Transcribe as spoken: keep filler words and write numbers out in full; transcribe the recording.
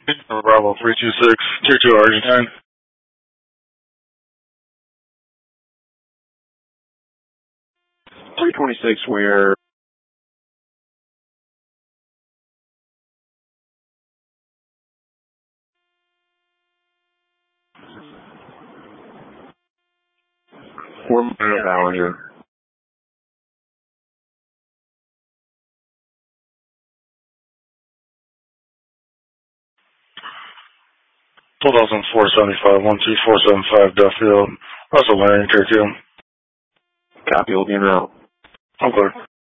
Bravo three two six, tier two Argentine. three twenty-six, where four minute Ballinger. twelve thousand four seventy-five, one two four seven five Duffield. Russell Landing, tier two. Copy, will be in route. I'm clear.